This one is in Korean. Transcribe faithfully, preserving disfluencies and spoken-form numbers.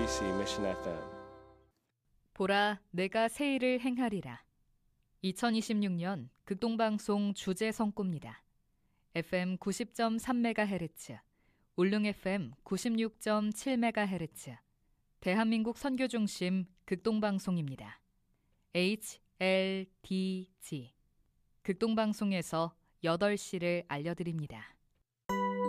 엠비씨 Mission 에프엠. 보라, 내가 새 일을 행하리라. 이천이십육 년 극동방송 주제 성구입니다. 에프엠 구십 점 삼 메가헤르츠, 울릉 에프엠 구십육 점 칠 메가헤르츠, 대한민국 선교중심 극동방송입니다. 에이치 엘 디 지, 극동방송에서 여덟 시를 알려드립니다.